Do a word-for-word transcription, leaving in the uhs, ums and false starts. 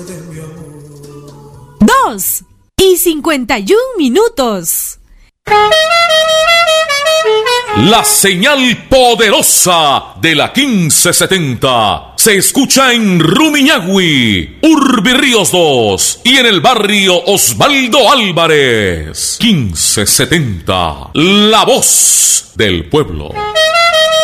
Dos y cincuenta y un minutos. La señal poderosa de la quince setenta se escucha en Rumiñahui, Urbi Ríos dos y en el barrio Osvaldo Álvarez. quince setenta, la voz del pueblo.